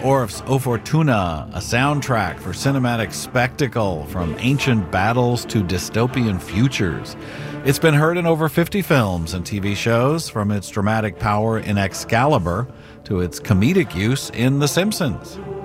Orff's O Fortuna, a soundtrack for cinematic spectacle from ancient battles to dystopian futures. It's been heard in over 50 films and TV shows, from its dramatic power in Excalibur to its comedic use in The Simpsons.